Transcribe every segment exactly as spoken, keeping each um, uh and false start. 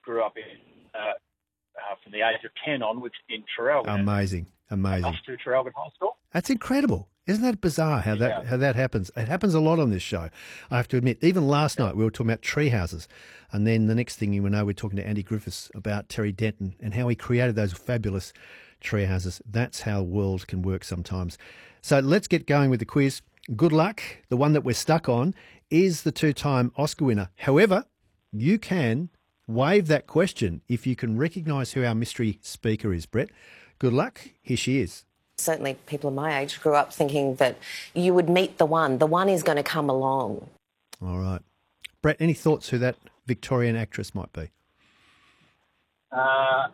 grew up in uh, uh, from the age of ten onwards in Traralgon. Amazing, amazing. To Traralgon High School. That's incredible. Isn't that bizarre how that Yeah. how that happens? It happens a lot on this show, I have to admit. Even last night we were talking about tree houses, and then the next thing you know, we're talking to Andy Griffiths about Terry Denton and how he created those fabulous tree houses. That's how worlds can work sometimes. So let's get going with the quiz. Good luck. The one that we're stuck on is the two-time Oscar winner. However, you can waive that question if you can recognise who our mystery speaker is, Brett. Good luck. Here she is. Certainly people of my age grew up thinking that you would meet the one. The one is going to come along. All right. Brett, any thoughts who that Victorian actress might be? Uh,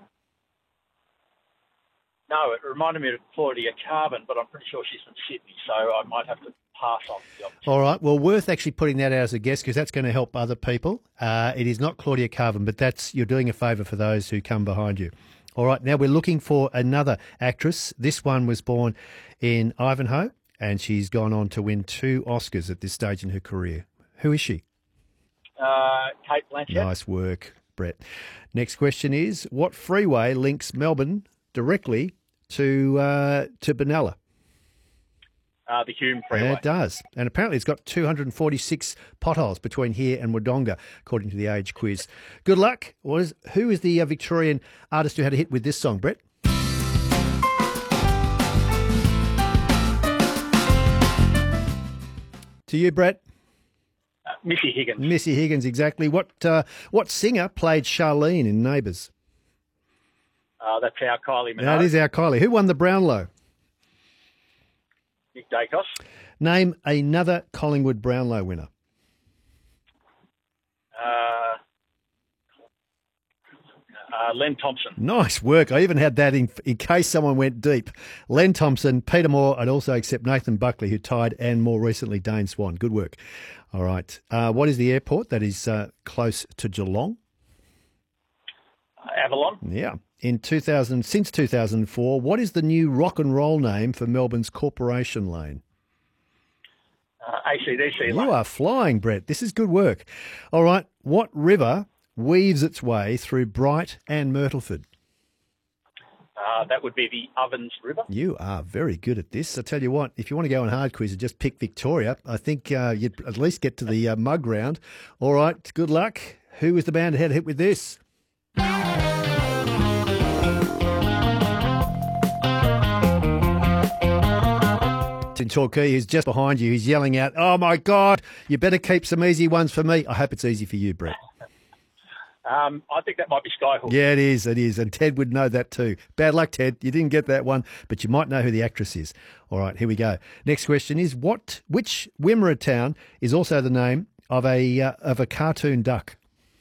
no, it reminded me of Claudia Carvin, but I'm pretty sure she's from Sydney, so I might have to pass on the opportunity. All right. Well, worth actually putting that out as a guess because that's going to help other people. Uh, it is not Claudia Carvin, but that's you're doing a favour for those who come behind you. All right, now we're looking for another actress. This one was born in Ivanhoe, and she's gone on to win two Oscars at this stage in her career. Who is she? Uh, Kate Blanchett. Nice work, Brett. Next question is, what freeway links Melbourne directly to uh, to Benalla? Uh, the Hume Freeway. Yeah, it does. And apparently it's got two hundred forty-six potholes between here and Wodonga, according to the Age quiz. Good luck. Was Who is the uh, Victorian artist who had a hit with this song, Brett? To you, Brett. Uh, Missy Higgins. Missy Higgins, exactly. What uh, what singer played Charlene in Neighbours? Uh, that's our Kylie Minogue. That is our Kylie. Who won the Brownlow? Nick Dacos. Name another Collingwood Brownlow winner. Uh, uh, Len Thompson. Nice work. I even had that in, in case someone went deep. Len Thompson, Peter Moore, I'd also accept Nathan Buckley, who tied, and more recently Dane Swan. Good work. All right. Uh, what is the airport that is uh, close to Geelong? Uh, Avalon. Yeah. In two thousand, since two thousand four, what is the new rock and roll name for Melbourne's Corporation Lane? Uh, A C D C. You Lane. are flying, Brett. This is good work. All right. What river weaves its way through Bright and Myrtleford? Uh, that would be the Ovens River. You are very good at this. I tell you what, if you want to go on hard quiz and just pick Victoria, I think uh, you'd at least get to the uh, mug round. All right. Good luck. Who was the band that had a hit with this? In Torquay, who's just behind you, he's yelling out, "Oh my God, you better keep some easy ones for me." I hope it's easy for you, Brett. Um, I think that might be Skyhook. Yeah, it is, it is. And Ted would know that too. Bad luck, Ted. You didn't get that one, but you might know who the actress is. All right, here we go. Next question is, what? which Wimmera town is also the name of a uh, of a cartoon duck?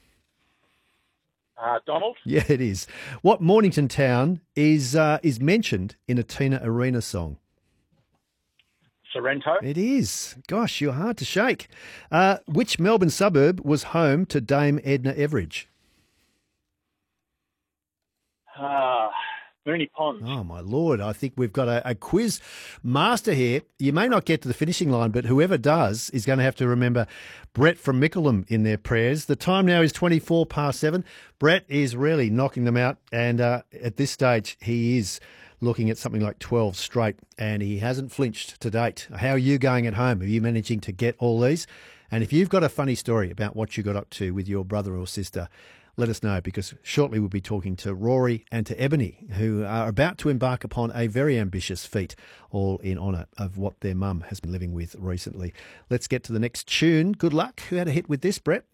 Uh, Donald. Yeah, it is. What Mornington town is uh, is mentioned in a Tina Arena song? Sorrento. It is. Gosh, you're hard to shake. Uh, which Melbourne suburb was home to Dame Edna Everage? Uh, Mooney Ponds. Oh, my Lord. I think we've got a, a quiz master here. You may not get to the finishing line, but whoever does is going to have to remember Brett from Mickleham in their prayers. The time now is twenty-four past seven. Brett is really knocking them out, and uh, at this stage, he is looking at something like twelve straight, and he hasn't flinched to date. How are you going at home? Are you managing to get all these? And if you've got a funny story about what you got up to with your brother or sister, let us know, because shortly we'll be talking to Rory and to Ebony, who are about to embark upon a very ambitious feat, all in honour of what their mum has been living with recently. Let's get to the next tune. Good luck. Who had a hit with this, Brett?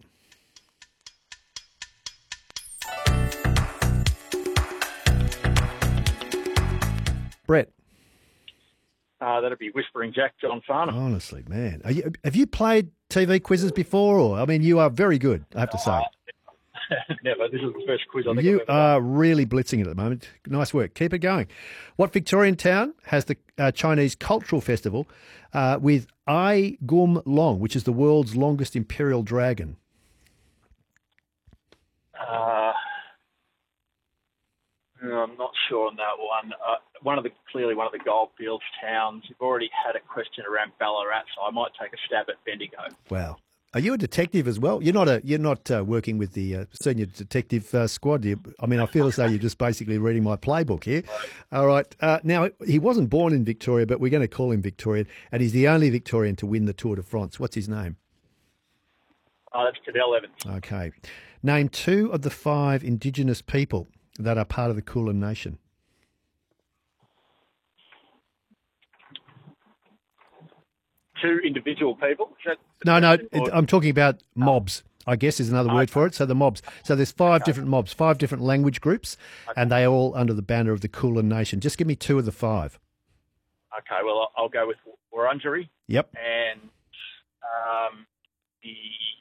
Brett. Uh, that'd be Whispering Jack, John Farnham. Honestly, man. Are you, have you played T V quizzes before? Or I mean, you are very good, I have to say. Uh, never. This is the first quiz I think You I've ever are done. really blitzing it at the moment. Nice work. Keep it going. What Victorian town has the uh, Chinese Cultural Festival uh, with Ai Gum Long, which is the world's longest imperial dragon? Uh, I'm not sure on that one. Uh, one of the clearly one of the goldfields towns. You've already had a question around Ballarat, so I might take a stab at Bendigo. Wow. Are you a detective as well? You're not a. You're not uh, working with the uh, senior detective uh, squad. You, I mean, I feel as though you're just basically reading my playbook here. All right. Uh, now, he wasn't born in Victoria, but we're going to call him Victorian, and he's the only Victorian to win the Tour de France. What's his name? Oh, that's Cadell Evans. Okay. Name two of the five Indigenous people that are part of the Kulin Nation. Two individual people? Is that No, no, or- it, I'm talking about mobs, I guess is another word for it. So the mobs. So there's five different mobs, five different language groups, and they are all under the banner of the Kulin Nation. Just give me two of the five. Okay, well, I'll I'll go with Wurundjeri Yep. and um, the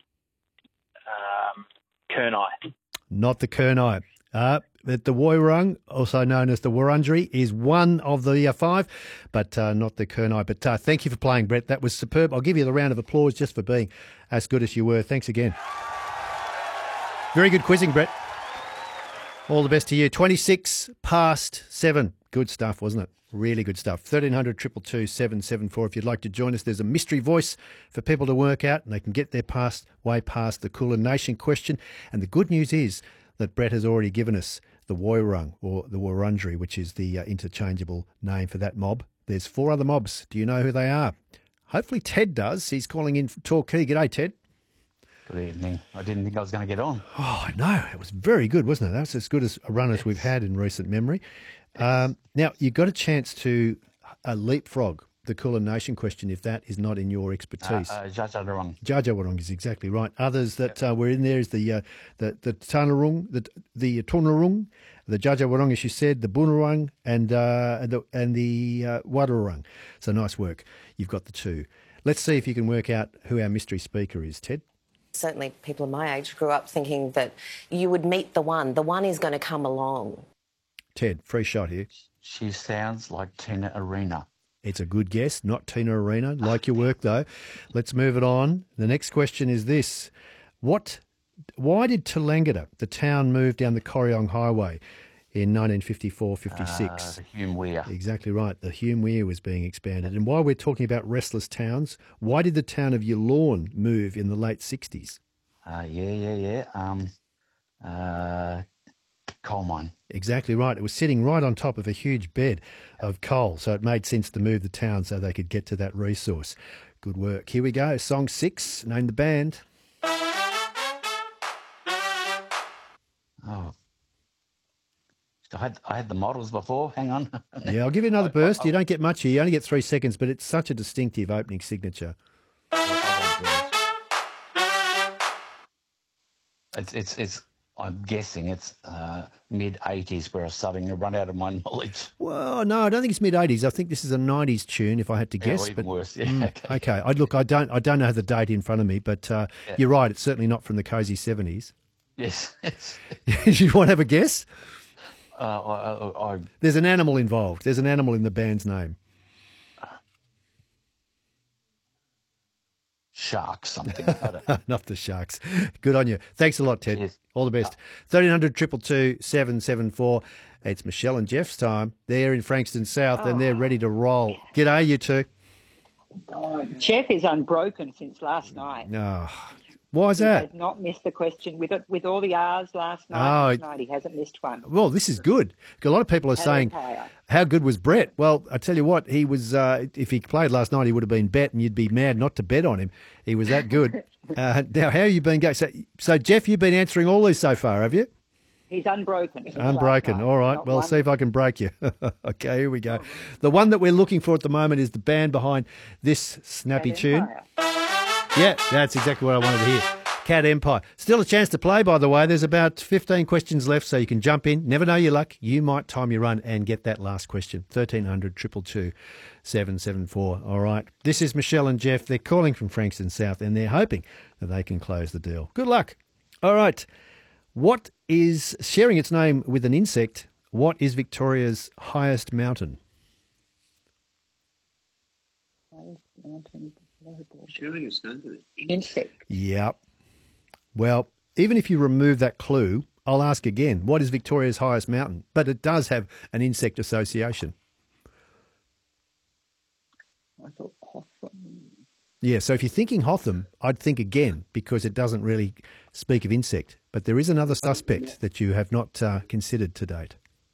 um, Kurnai. Not the Kurnai. Uh, the the Woiwurrung, also known as the Wurundjeri, is one of the uh, five, but uh, not the Kurnai. But uh, thank you for playing, Brett. That was superb. I'll give you the round of applause just for being as good as you were. Thanks again. Very good quizzing, Brett. All the best to you. twenty-six past seven. Good stuff, wasn't it? Really good stuff. thirteen hundred, two two two, seven seven four. If you'd like to join us, there's a mystery voice for people to work out, and they can get their past way past the Kulin Nation question. And the good news is that Brett has already given us the Woiwurrung, or the Wurundjeri, which is the uh, interchangeable name for that mob. There's four other mobs. Do you know who they are? Hopefully Ted does. He's calling in from Torquay. G'day, Ted. Good evening. I didn't think I was going to get on. Oh, I know. It was very good, wasn't it? That's as good as a run as we've had in recent memory. Um, now, you got a chance to uh, leapfrog the Kulin Nation question if that is not in your expertise. Uh, uh, Jajarurrung. Jajarurrung is exactly right. Others that uh, were in there is the uh, the the Tanarung, the the Tornarung, the Jajarurrung, as you said, the Bunurong, and uh, and the and the uh, Wadurrung. So nice work. You've got the two. Let's see if you can work out who our mystery speaker is, Ted. Certainly people of my age grew up thinking that you would meet the one. The one is going to come along. Ted, free shot here. She sounds like Tina Arena. It's a good guess, not Tina Arena. Like your work, though. Let's move it on. The next question is this. What? Why did Tallangatta, the town, move down the Corryong Highway in nineteen fifty-four fifty-six? Uh, the Hume Weir. Exactly right. The Hume Weir was being expanded. And while we're talking about restless towns, why did the town of Yallourn move in the late sixties? Uh, yeah, yeah, yeah. Um, uh, coal mine. Exactly right. It was sitting right on top of a huge bed of coal, so it made sense to move the town so they could get to that resource. Good work. Here we go. Song six. Name the band. Oh. I had, I had the models before. Hang on. Yeah, I'll give you another burst. You don't get much here. You only get three seconds, but it's such a distinctive opening signature. It's, it's, it's, I'm guessing it's uh, mid eighties where I'm starting to run out of my knowledge. Well, no, I don't think it's mid eighties. I think this is a nineties tune, if I had to Yeah, guess. or even but, worse. Yeah, mm, okay. okay. I look. I don't. I don't know the date in front of me, but uh, Yeah. you're right. It's certainly not from the cosy seventies. Yes. It's, You want to have a guess? uh, I, I, I, There's an animal involved. There's an animal in the band's name. shark something. I don't know. Not the Sharks. Good on you. Thanks a lot, Ted. Cheers. All the best. thirteen hundred, two two two, seven seven four. It's Michelle and Jeff's time. They're in Frankston South and they're ready to roll. G'day, you two. Jeff is unbroken since last night. Oh, why is He that? has not missed the question with it with all the R's last night. Oh, Last night he hasn't missed one. Well, this is good. A lot of people are saying, Empire. how good was Brett? Well, I tell you what, he was. Uh, if he played last night, he would have been bet, and you'd be mad not to bet on him. He was that good. uh, now, how have you been going? So, so, Jeff, you've been answering all these so far, have you? He's unbroken. since last Unbroken. night. All right. Not Well, one. see if I can break you. Okay, here we go. The one that we're looking for at the moment is the band behind this snappy Cat tune. Empire. Yeah, that's exactly what I wanted to hear. Cat Empire. Still a chance to play, by the way. There's about fifteen questions left, so you can jump in. Never know your luck. You might time your run and get that last question. thirteen hundred, two two two, seven seven four. All right. This is Michelle and Jeff. They're calling from Frankston South, and they're hoping that they can close the deal. Good luck. All right. What is, sharing its name with an insect, what is Victoria's highest mountain? Insect. Yep. Well, even if you remove that clue, I'll ask again, what is Victoria's highest mountain? But it does have an insect association. I thought possum. Yeah, so if you're thinking Hotham, I'd think again because it doesn't really speak of insect. But there is another suspect that you have not uh, considered to date.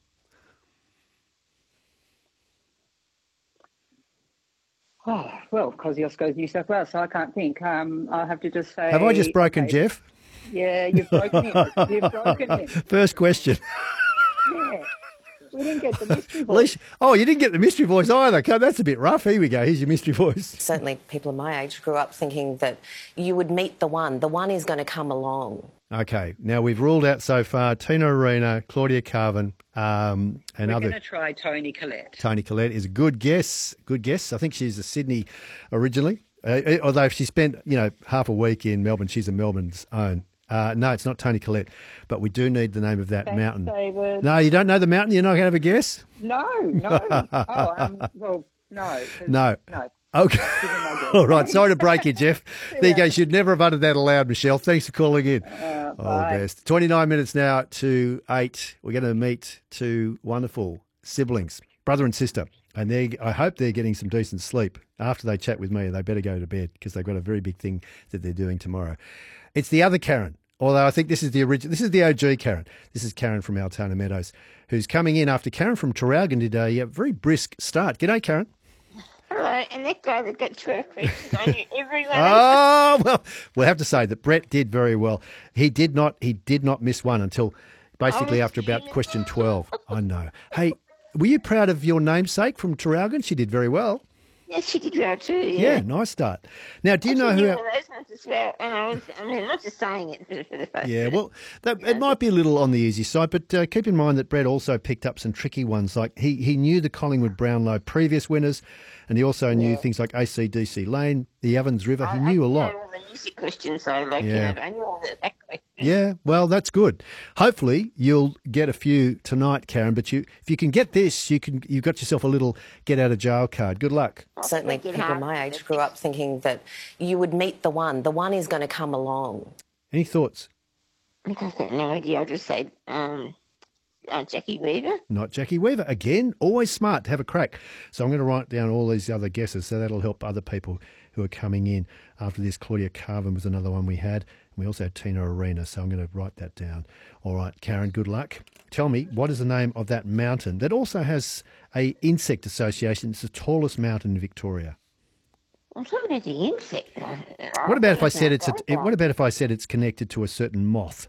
Oh, well, Kosciuszko's New South Wales, so I can't think. Um, I'll have to just say... Have I just broken okay, Jeff? Yeah, you've broken him. You've broken him. First question. Yeah. We didn't get the mystery voice. Leash, oh, you didn't get the mystery voice either. Okay, that's a bit rough. Here we go. Here's your mystery voice. Certainly people of my age grew up thinking that you would meet the one. The one is going to come along. Okay, now we've ruled out so far Tina Arena, Claudia Carvin, um, and We're other. going to try Toni Collette. Toni Collette is a good guess. Good guess. I think she's a Sydney originally, uh, although she spent you know half a week in Melbourne. She's a Melbourne's own. Uh, no, it's not Toni Collette, but we do need the name of that Thanks, mountain. David. No, you don't know the mountain. You're not going to have a guess. No, no. oh, um, well, no. No. No. Okay. Give him my guess. All right. Sorry to break you, Jeff. There you go. You should never have uttered that aloud, Michelle. Thanks for calling in. Uh, All the best. twenty-nine minutes now to eight. We're going to meet two wonderful siblings, brother and sister. And they, I hope they're getting some decent sleep. After they chat with me, they better go to bed because they've got a very big thing that they're doing tomorrow. It's the other Karen, although I think this is the original. This is the O G Karen. This is Karen from Altona Meadows, who's coming in after Karen from Traralgon did a, a very brisk start. G'day, Karen. Hello, and that guy that got twerk questions on you, everyone. Oh well, we'll have to say that Brett did very well. He did not. He did not miss one until basically after about question twelve. I know. Hey, were you proud of your namesake from Traralgon? She did very well. Yes, she did well too. Yeah, Yeah, nice start. Now, do you know who? Our... Our, those ones as well, and I was, I mean, not just saying it for, for the first. yeah, well, that, it might be a little on the easy side, but uh, keep in mind that Brett also picked up some tricky ones. Like he he knew the Collingwood Brownlow previous winners, and he also knew Yeah. things like A C D C Lane, the Evans River. He I, knew I a lot. know all the music questions, so like, Yeah. you know, I knew all the, that question. Yeah, well, that's good. Hopefully, you'll get a few tonight, Karen. But you, if you can get this, you can. You've got yourself a little get out of jail card. Good luck. Certainly Make it people hard. my age grew up thinking that you would meet the one. The one is going to come along. Any thoughts? I've got no idea. I'll just say um, uh, Jackie Weaver. Not Jackie Weaver. Again, always smart to have a crack. So I'm going to write down all these other guesses, so that'll help other people who are coming in after this. Claudia Carvin was another one we had. We also had Tina Arena, so I'm going to write that down. All right, Karen, good luck. Tell me, what is the name of that mountain that also has a insect association? It's the tallest mountain in Victoria. I'm talking about the insect. What about if I said it's a, what about if I said it's connected to a certain moth?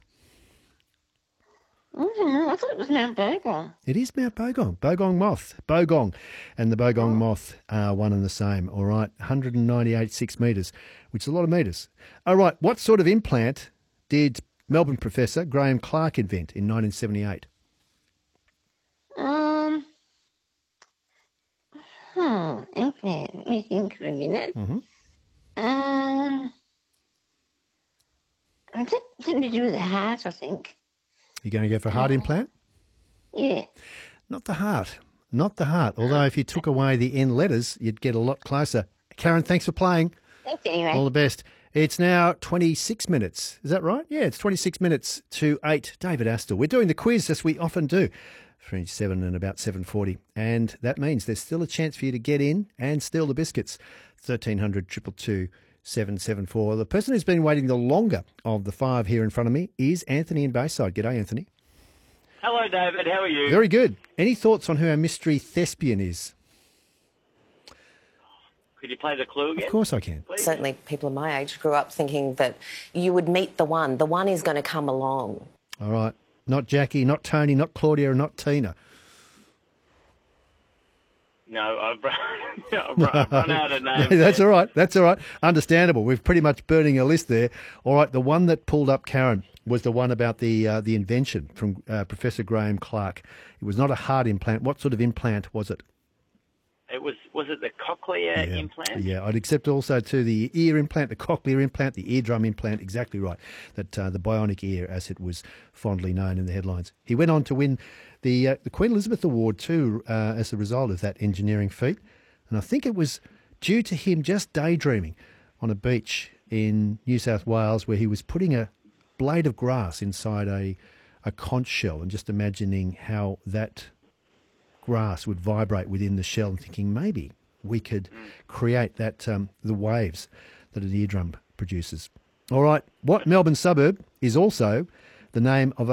I don't know. I thought it was Mount Bogong. It is Mount Bogong, Bogong moth, Bogong, and the Bogong moth are one and the same. All right, one hundred ninety-eight six metres, which is a lot of metres. All right, what sort of implant did Melbourne professor Graham Clark invent in nineteen seventy-eight? Um, hmm, implant. Let me think for a minute. Mm-hmm. Um, it's something to do with the heart, I think. You going to go for heart implant? Yeah. Not the heart, not the heart. Although if you took away the end letters, you'd get a lot closer. Karen, thanks for playing. Thanks anyway. All the best. It's now twenty-six minutes. Is that right? Yeah, it's twenty-six minutes to eight. David Astor. We're doing the quiz as we often do. Between seven and about seven forty. And that means there's still a chance for you to get in and steal the biscuits. thirteen hundred, two two two, seven seven four. The person who's been waiting the longer of the five here in front of me is Anthony in Bayside. G'day, Anthony. Hello, David. How are you? Very good. Any thoughts on who our mystery thespian is? Could you play the clue again? Of course I can. Please? Certainly people of my age grew up thinking that you would meet the one. The one is going to come along. All right. Not Jackie, not Tony, not Claudia, not Tina. No, I've run, I've run, I've run out of names. That's all right. That's all right. Understandable. We're pretty much burning a list there. All right. The one that pulled up Karen was the one about the uh, the invention from uh, Professor Graham Clark. It was not a heart implant. What sort of implant was it? It was, was it the cochlear Yeah. implant? Yeah, I'd accept also to the ear implant, the cochlear implant, the eardrum implant. Exactly right. That uh, the bionic ear, as it was fondly known in the headlines. He went on to win the uh, the Queen Elizabeth Award too, uh, as a result of that engineering feat. And I think it was due to him just daydreaming on a beach in New South Wales, where he was putting a blade of grass inside a a conch shell and just imagining how that grass would vibrate within the shell, and thinking maybe we could create that um, the waves that an eardrum produces. All right, what Melbourne suburb is also the name of a